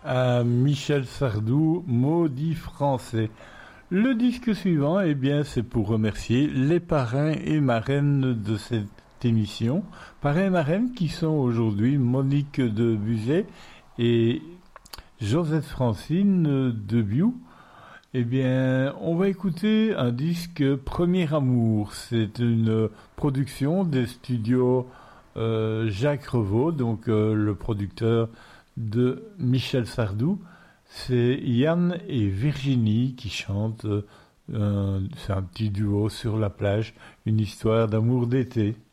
à Michel Sardou, Maudit français. Le disque suivant, eh bien, c'est pour remercier les parrains et marraines de cette émission. Parrains et marraines qui sont aujourd'hui Monique de Buzet et Josette Francine de Biou. Eh bien, on va écouter un disque Premier Amour. C'est une production des studios Jacques Revaux, donc le producteur de Michel Sardou. C'est Yann et Virginie qui chantent. C'est un petit duo sur la plage, une histoire d'amour d'été.